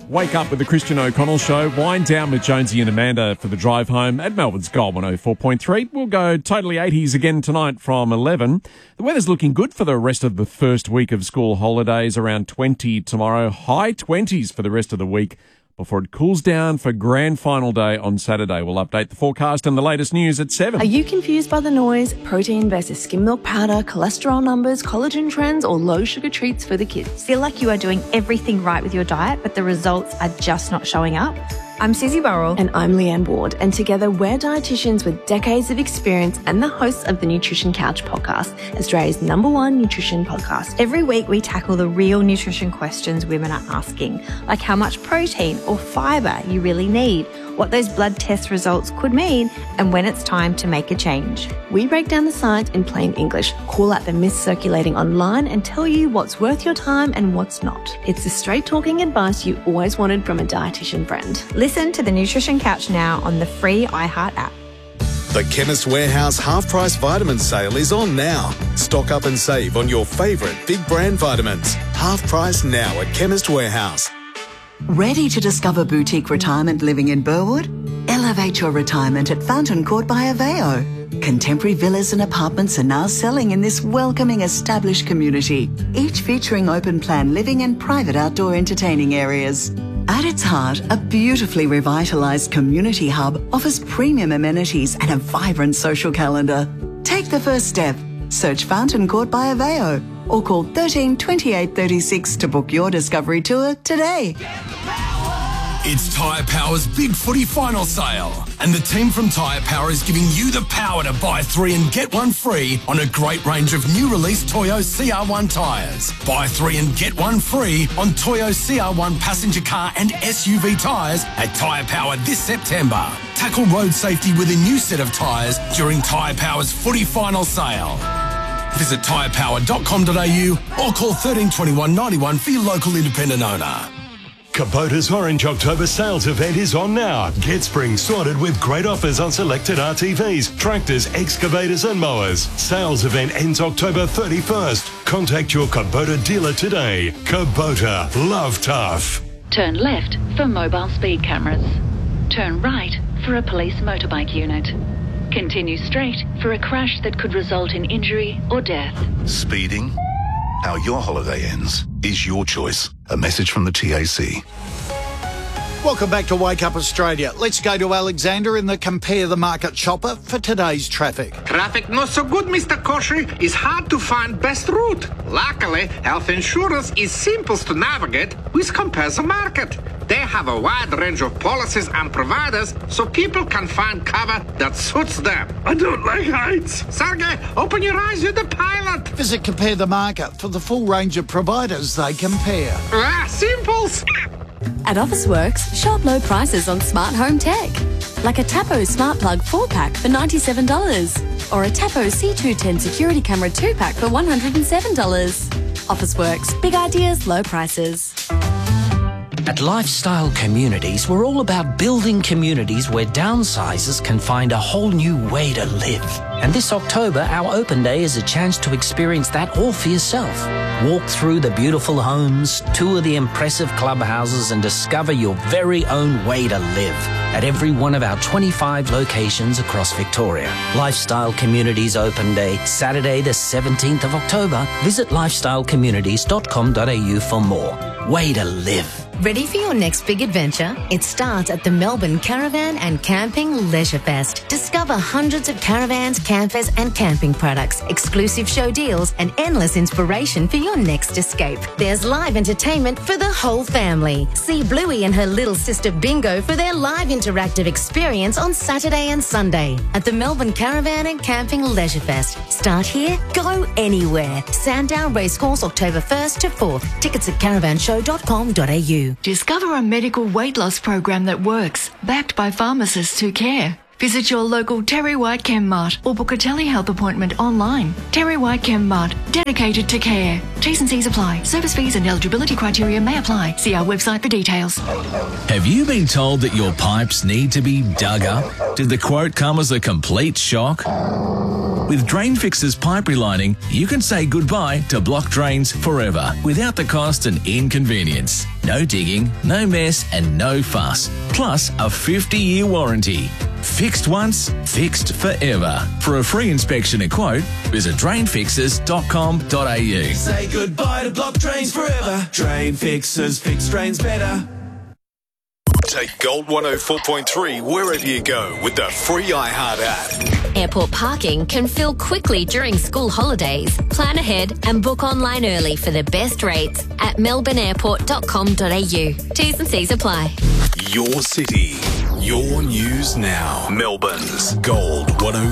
Wake up with the Christian O'Connell Show. Wind down with Jonesy and Amanda for the drive home at Melbourne's Gold 104.3. We'll go totally 80s again tonight from 11. The weather's looking good for the rest of the first week of school holidays. Around 20 tomorrow. High 20s for the rest of the week before it cools down for grand final day on Saturday. We'll update the forecast and the latest news at 7. Are you confused by the noise, protein versus skim milk powder, cholesterol numbers, collagen trends, or low sugar treats for the kids? Feel like you are doing everything right with your diet, but the results are just not showing up? I'm Susie Burrell. And I'm Leanne Ward. And together we're dietitians with decades of experience and the hosts of the Nutrition Couch podcast, Australia's #1 nutrition podcast. Every week we tackle the real nutrition questions women are asking, like how much protein or fibre you really need, what those blood test results could mean, and when it's time to make a change. We break down the science in plain English, call out the myths circulating online, and tell you what's worth your time and what's not. It's the straight-talking advice you always wanted from a dietitian friend. Listen to the Nutrition Couch now on the free iHeart app. The Chemist Warehouse half-price vitamin sale is on now. Stock up and save on your favourite big brand vitamins. Half price now at Chemist Warehouse. Ready to discover boutique retirement living in Burwood? Elevate your retirement at Fountain Court by Aveo. Contemporary villas and apartments are now selling in this welcoming established community, each featuring open plan living and private outdoor entertaining areas. At its heart, a beautifully revitalised community hub offers premium amenities and a vibrant social calendar. Take the first step. Search Fountain Court by Aveo or call 13 28 36 to book your discovery tour today. It's Tyre Power's Big Footy Final Sale, and the team from Tyre Power is giving you the power to buy 3 and get 1 free on a great range of new release Toyo CR1 tyres. Buy 3 and get 1 free on Toyo CR1 passenger car and SUV tyres at Tyre Power this September. Tackle road safety with a new set of tyres during Tyre Power's Footy Final Sale. Visit tyrepower.com.au or call 13 21 91 for your local independent owner. Kubota's Orange October sales event is on now. Get spring sorted with great offers on selected RTVs, tractors, excavators and mowers. Sales event ends October 31st. Contact your Kubota dealer today. Kubota, love tough. Turn left for mobile speed cameras. Turn right for a police motorbike unit. Continue straight for a crash that could result in injury or death. Speeding? How your holiday ends is your choice. A message from the TAC. Welcome back to Wake Up Australia. Let's go to Alexander in the Compare the Market Chopper for today's traffic. Traffic not so good, Mr. Koshy. It's hard to find best route. Luckily, health insurance is simple to navigate with Compare the Market. They have a wide range of policies and providers so people can find cover that suits them. I don't like heights. Sergey, open your eyes, you're the pilot. Visit Compare the Market for the full range of providers they compare. Simples. At Officeworks, shop low prices on smart home tech. Like a Tapo Smart Plug 4-pack for $97. Or a Tapo C210 Security Camera 2-pack for $107. Officeworks, big ideas, low prices. At Lifestyle Communities, we're all about building communities where downsizers can find a whole new way to live. And this October, our open day is a chance to experience that all for yourself. Walk through the beautiful homes, tour the impressive clubhouses, and discover your very own way to live at every one of our 25 locations across Victoria. Lifestyle Communities Open Day, Saturday the 17th of October. Visit lifestylecommunities.com.au for more. Way to live. Ready for your next big adventure? It starts at the Melbourne Caravan and Camping Leisure Fest. Discover hundreds of caravans, campers and camping products, exclusive show deals and endless inspiration for your next escape. There's live entertainment for the whole family. See Bluey and her little sister Bingo for their live interactive experience on Saturday and Sunday at the Melbourne Caravan and Camping Leisure Fest. Start here, go anywhere. Sandown Racecourse, October 1st to 4th. Tickets at caravanshow.com.au. Discover a medical weight loss program that works, backed by pharmacists who care. Visit your local Terry White Chemmart or book a telehealth appointment online. Terry White Chemmart, dedicated to care. T's and C's apply. Service fees and eligibility criteria may apply. See our website for details. Have you been told that your pipes need to be dug up? Did the quote come as a complete shock? With Drain Fix's pipe relining, you can say goodbye to blocked drains forever without the cost and inconvenience. No digging, no mess and no fuss. Plus a 50-year warranty. Fixed once, fixed forever. For a free inspection and quote, visit drainfixers.com.au. Say goodbye to blocked drains forever. Drain Fixers, fix drains better. Take Gold 104.3 wherever you go with the free iHeart app. Airport parking can fill quickly during school holidays. Plan ahead and book online early for the best rates at melbourneairport.com.au. T's and C's apply. Your city, your news now. Melbourne's Gold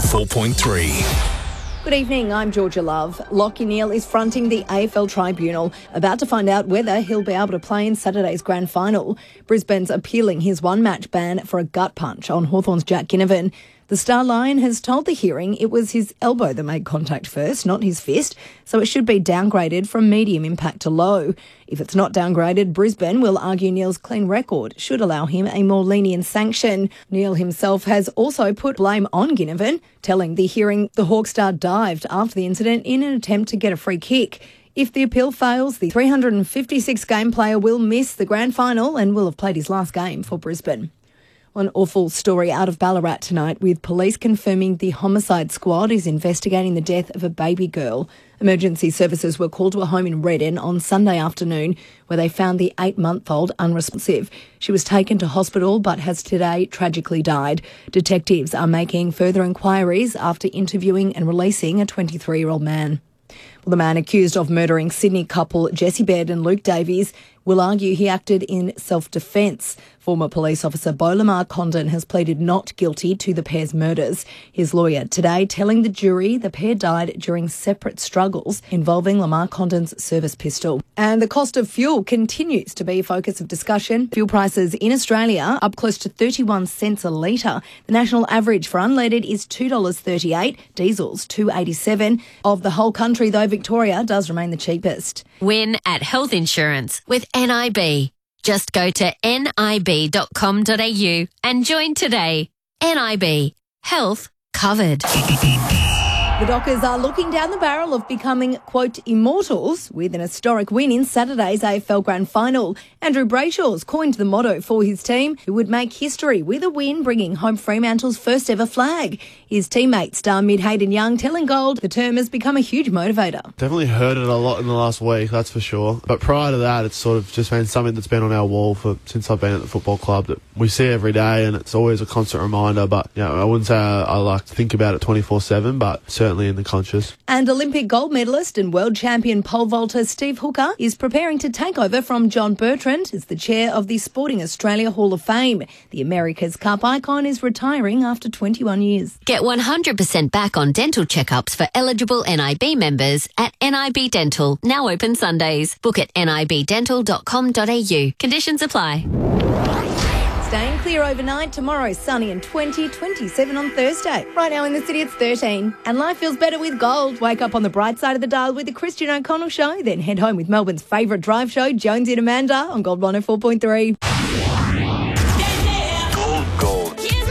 104.3. Good evening, I'm Georgia Love. Lachie Neale is fronting the AFL Tribunal, about to find out whether he'll be able to play in Saturday's grand final. Brisbane's appealing his one-match ban for a gut punch on Hawthorn's Jack Ginnivan. The Star Lion has told the hearing it was his elbow that made contact first, not his fist, so it should be downgraded from medium impact to low. If it's not downgraded, Brisbane will argue Neale's clean record should allow him a more lenient sanction. Neale himself has also put blame on Ginnivan, telling the hearing the Hawkstar dived after the incident in an attempt to get a free kick. If the appeal fails, the 356-game player will miss the grand final and will have played his last game for Brisbane. One awful story out of Ballarat tonight, with police confirming the homicide squad is investigating the death of a baby girl. Emergency services were called to a home in Redden on Sunday afternoon where they found the 8-month-old unresponsive. She was taken to hospital but has today tragically died. Detectives are making further inquiries after interviewing and releasing a 23-year-old man. Well, the man accused of murdering Sydney couple Jessie Baird and Luke Davies will argue he acted in self-defence. Former police officer Beau Lamar Condon has pleaded not guilty to the pair's murders. His lawyer today telling the jury the pair died during separate struggles involving Lamar Condon's service pistol. And the cost of fuel continues to be a focus of discussion. Fuel prices in Australia up close to 31 cents a litre. The national average for unleaded is $2.38, diesel's $2.87. Of the whole country, though, Victoria does remain the cheapest. Win at health insurance with NIB. Just go to nib.com.au and join today. NIB. Health covered. The Dockers are looking down the barrel of becoming, quote, immortals with an historic win in Saturday's AFL Grand Final. Andrew Brayshaw's coined the motto for his team, who would make history with a win bringing home Fremantle's first ever flag. His teammate, star mid Hayden Young, telling Gold the term has become a huge motivator. Definitely heard it a lot in the last week, that's for sure. But prior to that, it's sort of just been something that's been on our wall since I've been at the football club that we see every day, and it's always a constant reminder. But I wouldn't say I like to think about it 24/7, but certainly in the conscious. And Olympic gold medalist and world champion pole vaulter Steve Hooker is preparing to take over from John Bertrand as the chair of the Sporting Australia Hall of Fame. The America's Cup icon is retiring after 21 years. Get 100% back on dental checkups for eligible NIB members at NIB Dental, now open Sundays. Book at nibdental.com.au. Conditions apply. Staying clear overnight. Tomorrow, sunny and 20, 27 on Thursday. Right now in the city, it's 13. And life feels better with gold. Wake up on the bright side of the dial with the Christian O'Connell Show. Then head home with Melbourne's favourite drive show, Jonesy and Amanda, on Gold 104.3. Gold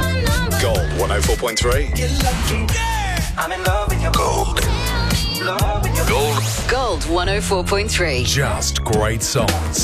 104.3. I'm in love with your gold. Gold 104.3. Just great songs.